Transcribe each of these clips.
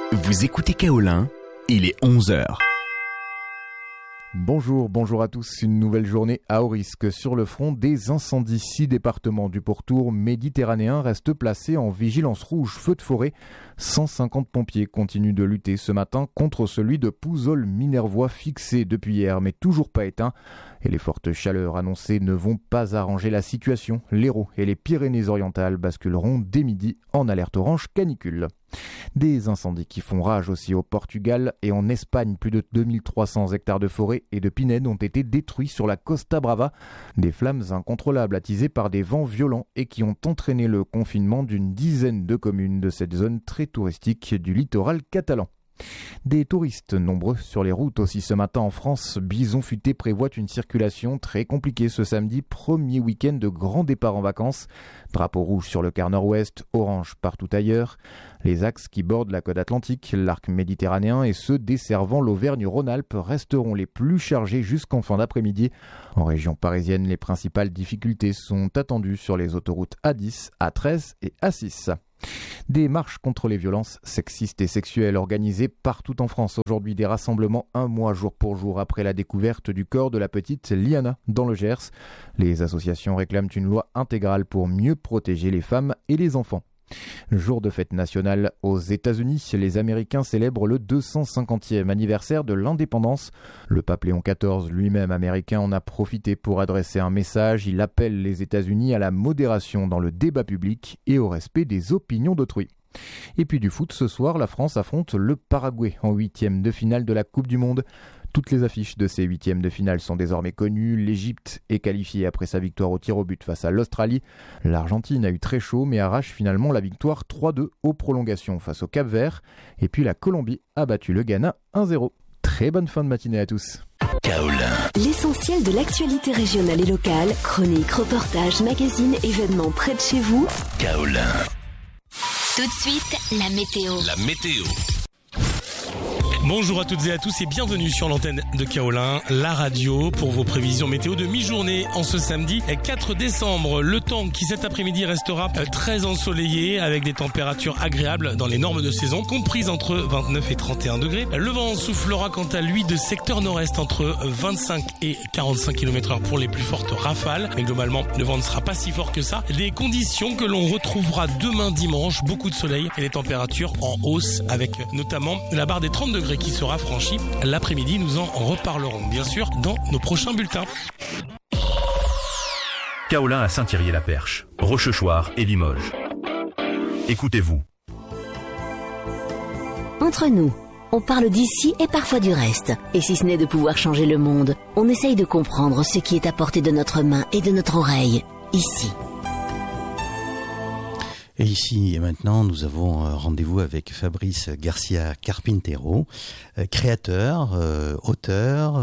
Vous écoutez Kaolin, il est 11h. Bonjour à tous. Une nouvelle journée à haut risque sur le front des incendies. 6 départements du pourtour méditerranéen restent placés en vigilance rouge feu de forêt. 150 pompiers continuent de lutter ce matin contre celui de Pouzol-Minervois fixé depuis hier mais toujours pas éteint. Et les fortes chaleurs annoncées ne vont pas arranger la situation. L'Hérault et les Pyrénées-Orientales basculeront dès midi en alerte orange canicule. Des incendies qui font rage aussi au Portugal et en Espagne. Plus de 2300 hectares de forêt et de pinèdes ont été détruits sur la Costa Brava. Des flammes incontrôlables attisées par des vents violents et qui ont entraîné le confinement d'une dizaine de communes de cette zone très touristique du littoral catalan. Des touristes nombreux sur les routes aussi ce matin en France. Bison Futé prévoit une circulation très compliquée ce samedi, premier week-end de grand départ en vacances. Drapeau rouge sur le quart nord-ouest, orange partout ailleurs. Les axes qui bordent la côte atlantique, l'arc méditerranéen et ceux desservant l'Auvergne-Rhône-Alpes resteront les plus chargés jusqu'en fin d'après-midi. En région parisienne, les principales difficultés sont attendues sur les autoroutes A10, A13 et A6. Des marches contre les violences sexistes et sexuelles organisées partout en France. Aujourd'hui, des rassemblements un mois jour pour jour après la découverte du corps de la petite Liana dans le Gers. Les associations réclament une loi intégrale pour mieux protéger les femmes et les enfants. Jour de fête nationale aux États-Unis, les Américains célèbrent le 250e anniversaire de l'indépendance. Le pape Léon XIV, lui-même américain, en a profité pour adresser un message. Il appelle les États-Unis à la modération dans le débat public et au respect des opinions d'autrui. Et puis du foot, ce soir, la France affronte le Paraguay en 8e de finale de la Coupe du Monde. Toutes les affiches de ces 8e de finale sont désormais connues. L'Égypte est qualifiée après sa victoire au tir au but face à l'Australie. L'Argentine a eu très chaud mais arrache finalement la victoire 3-2 aux prolongations face au Cap-Vert. Et puis la Colombie a battu le Ghana 1-0. Très bonne fin de matinée à tous. Kaolin. L'essentiel de l'actualité régionale et locale, chroniques, reportages, magazines, événements près de chez vous. Kaolin. Tout de suite, la météo. La météo. Bonjour à toutes et à tous et bienvenue sur l'antenne de Kaolin, la radio pour vos prévisions météo de mi-journée en ce samedi 4 décembre. Le temps qui cet après-midi restera très ensoleillé avec des températures agréables dans les normes de saison comprises entre 29 et 31 degrés. Le vent soufflera quant à lui de secteur nord-est entre 25 et 45 km/h pour les plus fortes rafales. Mais globalement, le vent ne sera pas si fort que ça. Des conditions que l'on retrouvera demain dimanche, beaucoup de soleil et des températures en hausse avec notamment la barre des 30 degrés qui sera franchie l'après-midi. Nous en reparlerons bien sûr dans nos prochains bulletins. Kaolin à Saint-Thierry-la-Perche, Rochechouart et Limoges. Écoutez-vous. Entre nous, on parle d'ici et parfois du reste. Et si ce n'est de pouvoir changer le monde, on essaye de comprendre ce qui est à portée de notre main et de notre oreille, ici. Et ici et maintenant, nous avons rendez-vous avec Fabrice Garcia Carpintero, créateur, auteur,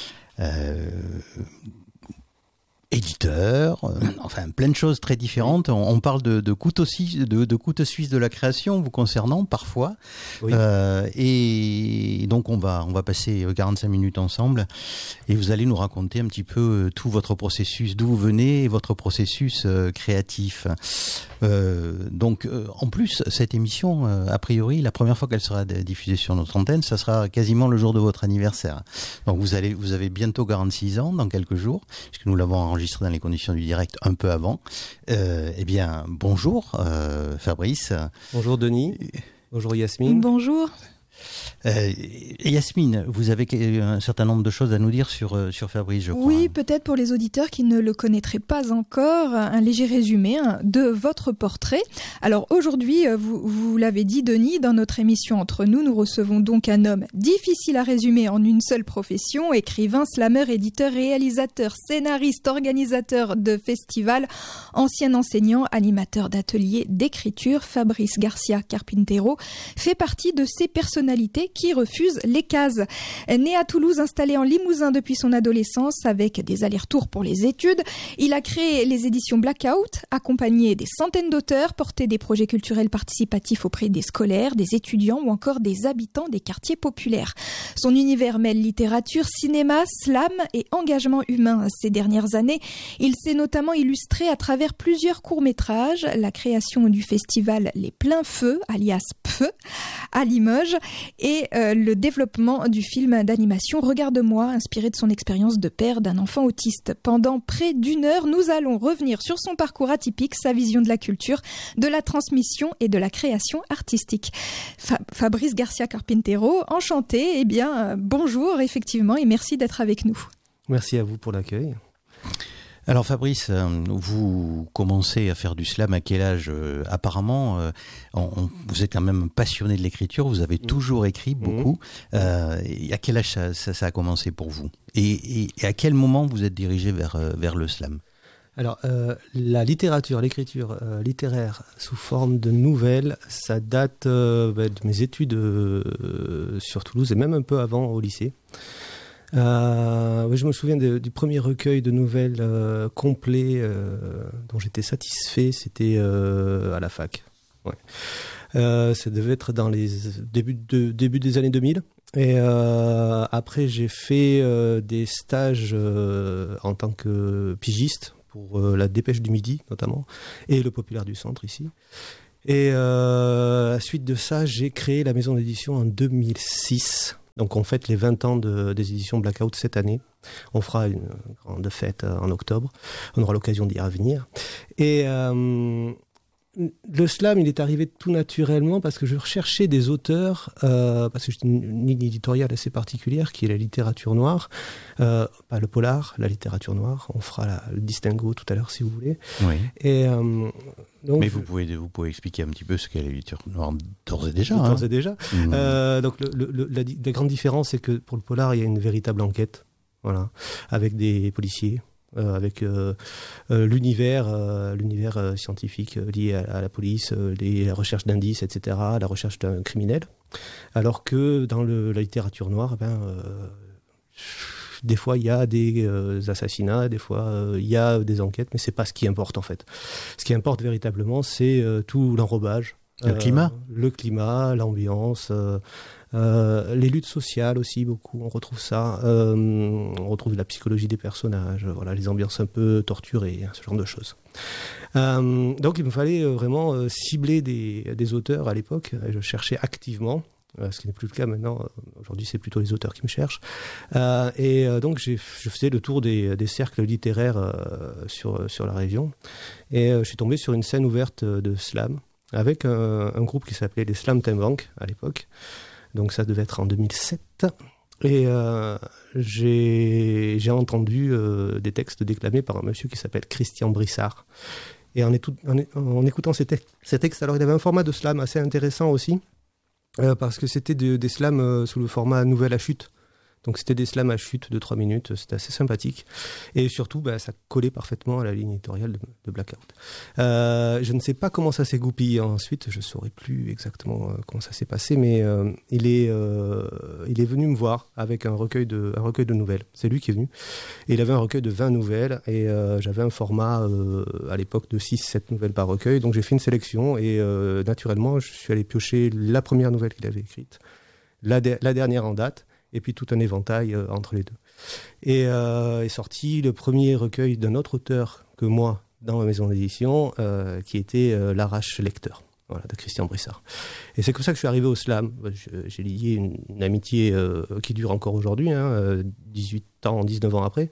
éditeur, enfin plein de choses très différentes. On parle de couteaux suisses de la création vous concernant parfois. Oui. Et donc on va passer 45 minutes ensemble et vous allez nous raconter un petit peu tout votre processus, d'où vous venez et votre processus créatif. Donc en plus cette émission a priori la première fois qu'elle sera diffusée sur notre antenne, ça sera quasiment le jour de votre anniversaire. Donc vous avez bientôt 46 ans dans quelques jours puisque nous l'avons enregistré dans les conditions du direct un peu avant. Eh bien bonjour Fabrice. Bonjour Denis. Bonjour Yasmine. Bonjour. Yasmine, vous avez un certain nombre de choses à nous dire sur Fabrice, je crois. Oui, peut-être pour les auditeurs qui ne le connaîtraient pas encore, un léger résumé de votre portrait. Alors aujourd'hui, vous l'avez dit Denis, dans notre émission Entre nous, nous recevons donc un homme difficile à résumer en une seule profession, écrivain, slameur, éditeur, réalisateur, scénariste, organisateur de festivals, ancien enseignant, animateur d'ateliers d'écriture. Fabrice Garcia Carpintero fait partie de ces personnalités mais qui refuse les cases. Né à Toulouse, installé en Limousin depuis son adolescence, avec des allers-retours pour les études, il a créé les éditions Blackout, accompagné des centaines d'auteurs, porté des projets culturels participatifs auprès des scolaires, des étudiants ou encore des habitants des quartiers populaires. Son univers mêle littérature, cinéma, slam et engagement humain. Ces dernières années, il s'est notamment illustré à travers plusieurs courts-métrages, la création du festival Les Pleins Feux, alias PFEU, à Limoges, et le développement du film d'animation Regarde-moi, inspiré de son expérience de père d'un enfant autiste. Pendant près d'1 heure, nous allons revenir sur son parcours atypique, sa vision de la culture, de la transmission et de la création artistique. Fabrice Garcia Carpintero, enchanté, bonjour effectivement et merci d'être avec nous. Merci à vous pour l'accueil. Alors Fabrice, vous commencez à faire du slam à quel âge ? Apparemment, vous êtes quand même passionné de l'écriture, vous avez toujours écrit beaucoup. Et à quel âge ça a commencé pour vous ? Et à quel moment vous êtes dirigé vers le slam ? Alors, la littérature, l'écriture littéraire sous forme de nouvelles, ça date de mes études sur Toulouse et même un peu avant au lycée. Je me souviens du premier recueil de nouvelles complet dont j'étais satisfait, c'était à la fac. Ouais. Ça devait être dans les début des années 2000. Et après, j'ai fait des stages en tant que pigiste pour la Dépêche du Midi notamment et le Populaire du Centre ici. Et à la suite de ça, j'ai créé la maison d'édition en 2006. Donc on fête les 20 ans des éditions Blackout cette année. On fera une grande fête en octobre. On aura l'occasion d'y revenir. Et le slam, il est arrivé tout naturellement parce que je recherchais des auteurs, parce que j'ai une ligne éditoriale assez particulière qui est la littérature noire, pas le polar, la littérature noire. On fera le distinguo tout à l'heure si vous voulez. Oui. Et donc, mais vous pouvez expliquer un petit peu ce qu'est la littérature noire d'ores et déjà. D'ores et déjà. Donc la grande différence, c'est que pour le polar, il y a une véritable enquête, voilà, avec des policiers. Avec l'univers scientifique lié à la police, la recherche d'indices, etc., la recherche d'un criminel. Alors que dans la littérature noire, des fois il y a des assassinats, des fois il y a des enquêtes, mais c'est pas ce qui importe en fait. Ce qui importe véritablement, c'est tout l'enrobage. Le climat, l'ambiance, les luttes sociales aussi, beaucoup, on retrouve ça. On retrouve la psychologie des personnages, voilà, les ambiances un peu torturées, ce genre de choses. Donc il me fallait vraiment cibler des auteurs à l'époque, et je cherchais activement, ce qui n'est plus le cas maintenant, aujourd'hui c'est plutôt les auteurs qui me cherchent. Donc je faisais le tour des cercles littéraires sur la région, et je suis tombé sur une scène ouverte de slam, avec un groupe qui s'appelait les Slam Time Bank à l'époque. Donc ça devait être en 2007. Et j'ai entendu des textes déclamés par un monsieur qui s'appelle Christian Brissard. Et en écoutant ces textes, alors il avait un format de slam assez intéressant aussi, parce que c'était des slams sous le format nouvelle à chute. Donc c'était des slams à chute de 3 minutes, c'était assez sympathique. Et surtout, ça collait parfaitement à la ligne éditoriale de Blackout. Je ne sais pas comment ça s'est goupillé ensuite, je ne saurais plus exactement comment ça s'est passé, mais il est venu me voir avec un recueil de nouvelles. C'est lui qui est venu. Et il avait un recueil de 20 nouvelles, et j'avais un format à l'époque de 6-7 nouvelles par recueil. Donc j'ai fait une sélection, et naturellement, je suis allé piocher la première nouvelle qu'il avait écrite, la dernière en date, et puis tout un éventail entre les deux. Et est sorti le premier recueil d'un autre auteur que moi dans ma maison d'édition, qui était L'Arrache Lecteur, voilà, de Christian Brissard. Et c'est comme ça que je suis arrivé au slam. J'ai lié une amitié qui dure encore aujourd'hui, 19 ans après.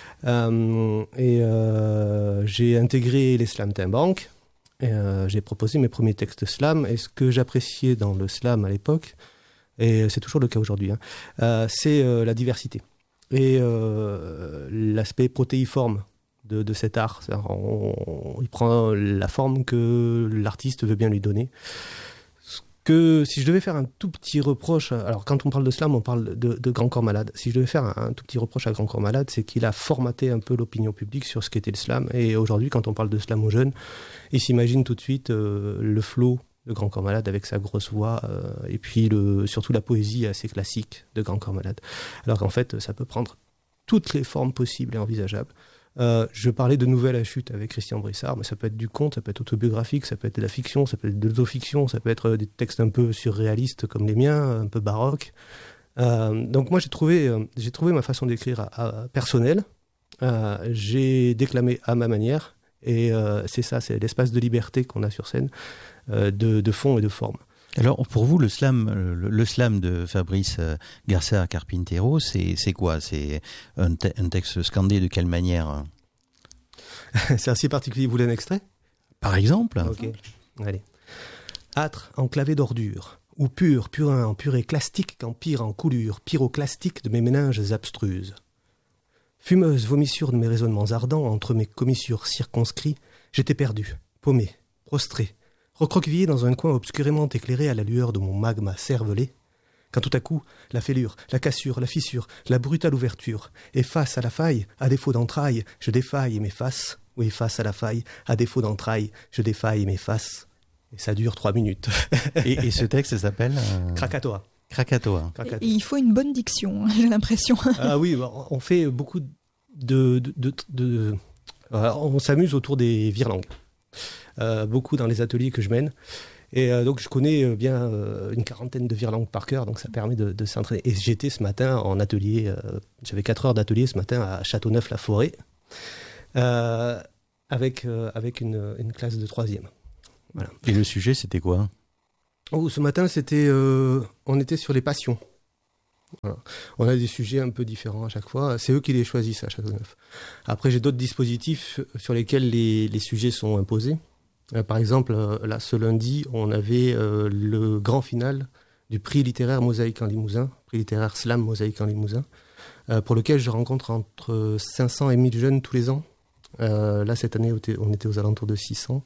J'ai intégré les Slam Time Bank, j'ai proposé mes premiers textes slam, et ce que j'appréciais dans le slam à l'époque, et c'est toujours le cas aujourd'hui, c'est la diversité et l'aspect protéiforme de cet art. Il prend la forme que l'artiste veut bien lui donner. Si je devais faire un tout petit reproche, alors quand on parle de slam, on parle de Grand Corps Malade. Si je devais faire un tout petit reproche à Grand Corps Malade, c'est qu'il a formaté un peu l'opinion publique sur ce qu'était le slam. Et aujourd'hui, quand on parle de slam aux jeunes, ils s'imaginent tout de suite le flot de Grand Corps Malade avec sa grosse voix et puis surtout la poésie assez classique de Grand Corps Malade. Alors qu'en fait, ça peut prendre toutes les formes possibles et envisageables. Je parlais de nouvelles à chute avec Christian Brissard, mais ça peut être du conte, ça peut être autobiographique, ça peut être de la fiction, ça peut être de l'autofiction, ça peut être des textes un peu surréalistes comme les miens, un peu baroques. Donc moi j'ai trouvé ma façon d'écrire personnelle. J'ai déclamé à ma manière et c'est l'espace de liberté qu'on a sur scène, de fond et de forme. Alors pour vous, le slam de Fabrice García Carpintero, c'est quoi? C'est un texte scandé de quelle manière? C'est assez particulier. Vous voulez un extrait? Par exemple. Ok, allez. Âtre enclavé d'ordures, ou purin en purée clastique qu'empire en coulure pyroclastique de mes méninges abstruses. Fumeuse vomissure de mes raisonnements ardents entre mes commissures circonscrits, j'étais perdu, paumé, prostré, recroquevillé dans un coin obscurément éclairé à la lueur de mon magma cervelé, quand tout à coup, la fêlure, la cassure, la fissure, la brutale ouverture, et face à la faille, à défaut d'entrailles, je défaille et m'efface, oui, face à la faille, à défaut d'entrailles, je défaille et m'efface. Et ça dure 3 minutes. Et ce texte s'appelle Krakatoa. Krakatoa. Et il faut une bonne diction, j'ai l'impression. Ah oui, on fait beaucoup on s'amuse autour des virelangues. Beaucoup dans les ateliers que je mène. Et donc je connais bien une 40aine de virelangues par cœur, donc ça permet de s'entraîner. Et j'étais ce matin en atelier, j'avais 4 heures d'atelier ce matin à Châteauneuf-la-Forêt, avec une classe de 3e. Voilà. Et le sujet, c'était quoi? Ce matin, on était sur les passions. Voilà. On a des sujets un peu différents à chaque fois. C'est eux qui les choisissent à Châteauneuf. Après, j'ai d'autres dispositifs sur lesquels les sujets sont imposés. Par exemple, là, ce lundi, on avait le grand final du prix littéraire Mosaïque en Limousin, prix littéraire Slam Mosaïque en Limousin, pour lequel je rencontre entre 500 et 1000 jeunes tous les ans. Là, cette année, on était aux alentours de 600.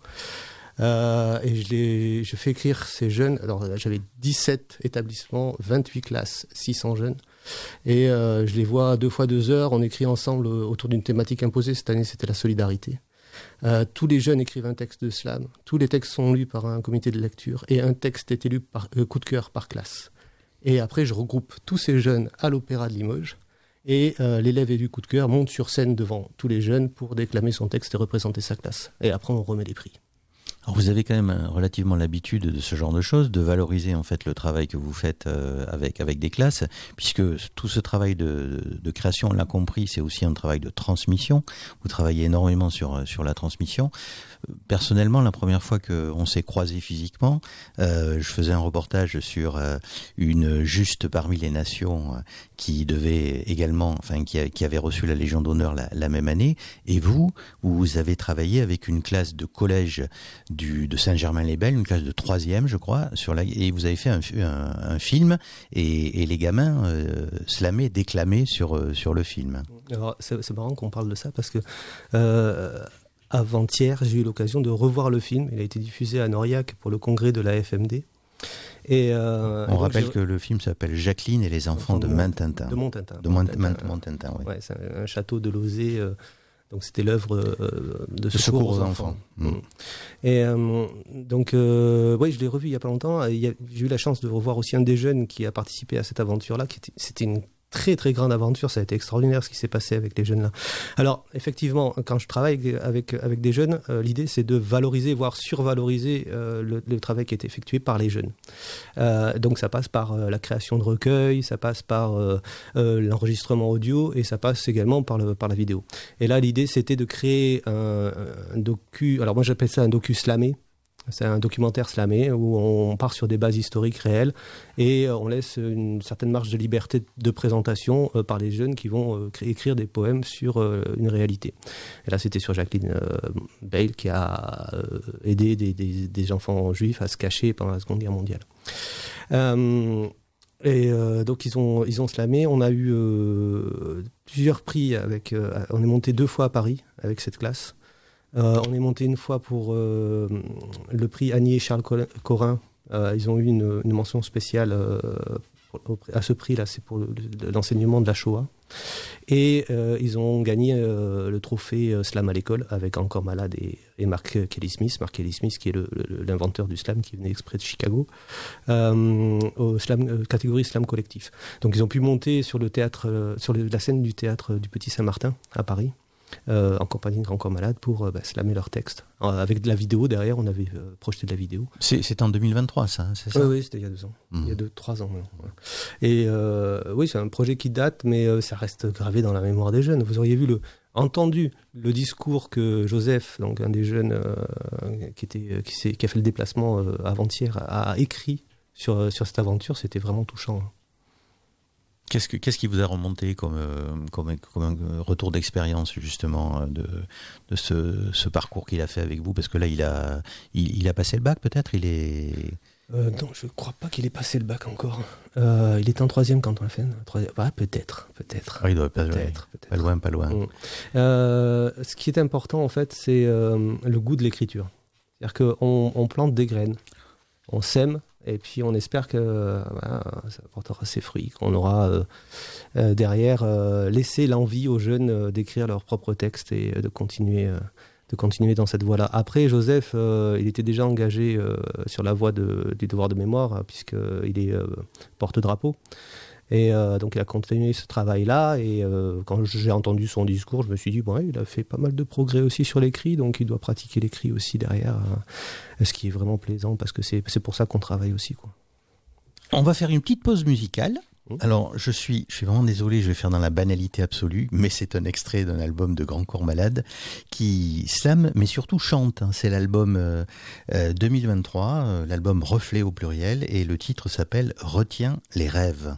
Et je fais écrire ces jeunes. Alors j'avais 17 établissements, 28 classes, 600 jeunes. Et je les vois 2 fois 2 heures. On écrit ensemble autour d'une thématique imposée. Cette année, c'était la solidarité. Tous les jeunes écrivent un texte de slam. Tous les textes sont lus par un comité de lecture. Et un texte est élu par coup de cœur par classe. Et après, je regroupe tous ces jeunes à l'Opéra de Limoges. Et l'élève élu coup de cœur monte sur scène devant tous les jeunes pour déclamer son texte et représenter sa classe. Et après, on remet les prix. Alors vous avez quand même relativement l'habitude de ce genre de choses, de valoriser en fait le travail que vous faites avec des classes, puisque tout ce travail de création, on l'a compris, c'est aussi un travail de transmission. Vous travaillez énormément sur la transmission. Personnellement, la première fois qu'on s'est croisés physiquement, je faisais un reportage sur une juste parmi les nations qui devait également, enfin qui avait reçu la Légion d'honneur la même année. Et vous avez travaillé avec une classe de collège de Saint-Germain-les-Belles, une classe de 3e, je crois, et vous avez fait un film et les gamins slamaient, déclamaient sur le film. Alors, c'est marrant qu'on parle de ça parce que avant-hier, j'ai eu l'occasion de revoir le film. Il a été diffusé à Noriac pour le congrès de la FMD. Et on rappelle que le film s'appelle Jacqueline et les enfants de Montintin. De Montintin. De Montintin, oui. Ouais, c'est un château de Lauzet. Donc c'était l'œuvre de secours aux enfants. Et donc, oui, je l'ai revu il n'y a pas longtemps. J'ai eu la chance de revoir aussi un des jeunes qui a participé à cette aventure-là. C'était une très très grande aventure, ça a été extraordinaire ce qui s'est passé avec les jeunes là. Alors effectivement, quand je travaille avec des jeunes, l'idée c'est de valoriser, voire survaloriser le travail qui est effectué par les jeunes. Donc ça passe par la création de recueils, ça passe par l'enregistrement audio et ça passe également par la vidéo. Et là l'idée c'était de créer un docu, alors moi j'appelle ça un docu slamé. C'est un documentaire slamé où on part sur des bases historiques réelles et on laisse une certaine marge de liberté de présentation par les jeunes qui vont écrire des poèmes sur une réalité. Et là, c'était sur Jacqueline Bale qui a aidé des enfants juifs à se cacher pendant la Seconde Guerre mondiale. Donc ils ont slamé. On a eu plusieurs prix on est monté 2 fois à Paris avec cette classe. On est monté une fois pour le prix Annie et Charles Corin. Ils ont eu une mention spéciale À ce prix-là, c'est pour l'enseignement de la Shoah. Et ils ont gagné le trophée Slam à l'école avec Encore Malade et Mark Kelly Smith. Mark Kelly Smith, qui est l'inventeur du slam, qui venait exprès de Chicago, au slam, catégorie slam collectif. Donc ils ont pu monter sur le théâtre, la scène du théâtre du Petit Saint-Martin à Paris, en compagnie d'Encore Malade, pour slammer leurs textes. Avec de la vidéo derrière, on avait projeté de la vidéo. C'est en 2023, ça, c'est ça? Oui, c'était il y a 2 ans. Il y a 3 ans. Ouais. Et oui, c'est un projet qui date, mais ça reste gravé dans la mémoire des jeunes. Vous auriez entendu le discours que Joseph, donc un des jeunes qui a fait le déplacement avant-hier, a écrit sur cette aventure. C'était vraiment touchant. Qu'est-ce qui vous a remonté comme un retour d'expérience, justement, de ce parcours qu'il a fait avec vous? Parce que là, il a passé le bac, peut-être? Non, je ne crois pas qu'il ait passé le bac encore. Il était en 3e quand on l'a fait. Peut-être. Ah, il doit pas loin. Pas loin. Ce qui est important, en fait, c'est le goût de l'écriture. C'est-à-dire qu'on plante des graines, on sème, et puis on espère que ça portera ses fruits, qu'on aura derrière laissé l'envie aux jeunes d'écrire leurs propres textes et de continuer dans cette voie-là. Après, Joseph, il était déjà engagé sur la voie du devoir de mémoire, puisqu'il est porte-drapeau. Et donc il a continué ce travail-là, et quand j'ai entendu son discours, je me suis dit, il a fait pas mal de progrès aussi sur l'écrit, donc il doit pratiquer l'écrit aussi derrière, ce qui est vraiment plaisant, parce que c'est pour ça qu'on travaille aussi, quoi. On va faire une petite pause musicale. Alors, je suis vraiment désolé, je vais faire dans la banalité absolue, mais c'est un extrait d'un album de Grand Corps Malade qui slame, mais surtout chante. C'est l'album 2023, l'album Reflet au pluriel, et le titre s'appelle « Retiens les rêves ».